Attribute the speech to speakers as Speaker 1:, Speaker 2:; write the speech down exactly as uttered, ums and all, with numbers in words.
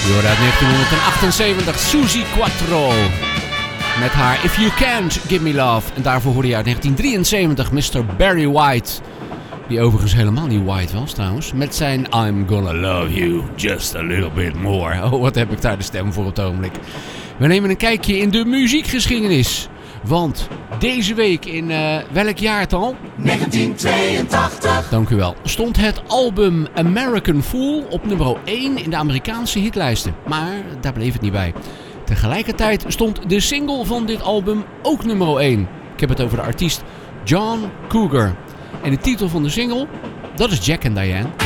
Speaker 1: Je hoorde uit negentien achtenzeventig Suzi Quatro met haar If You Can't Give Me Love. En daarvoor hoorde je uit negentien drieënzeventig mister Barry White, die overigens helemaal niet white was trouwens, met zijn I'm Gonna Love You Just A Little Bit More. Oh, wat heb ik daar de stem voor op het ogenblik. We nemen een kijkje in de muziekgeschiedenis. Want deze week in uh, welk jaartal?
Speaker 2: negentien tweeëntachtig.
Speaker 1: Dank u wel. Stond het album American Fool op nummer één in de Amerikaanse hitlijsten. Maar daar bleef het niet bij. Tegelijkertijd stond de single van dit album ook nummer één. Ik heb het over de artiest John Cougar. En de titel van de single, dat is Jack and Diane.